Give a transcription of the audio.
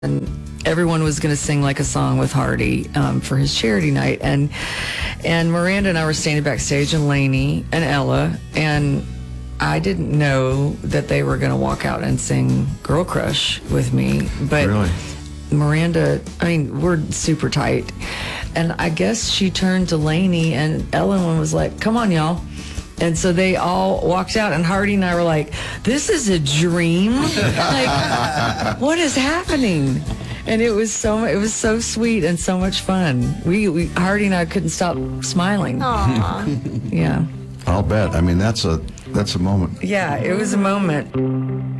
and everyone was going to sing like a song with Hardy for his charity night, and Miranda and I were standing backstage, and Lainey and Ella, and I didn't know that they were going to walk out and sing Girl Crush with me, but Really? Miranda, I mean, we're super tight, and I guess she turned to Lainey, and Ellen was like, "Come on, y'all." And so they all walked out, and Hardy and I were like, "This is a dream. Like, what is happening?" And it was so sweet and so much fun. We Hardy and I couldn't stop smiling. Aww. Yeah. I'll bet. I mean, that's a moment. Yeah, it was a moment.